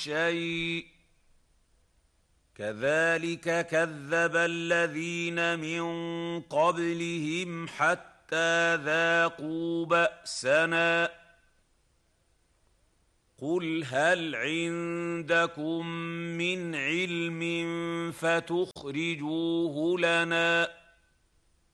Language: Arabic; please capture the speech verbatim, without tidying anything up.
شيء كذلك كذب الذين من قبلهم حتى ذاقوا بأسنا قل هل عندكم من علم فتخرجوه لنا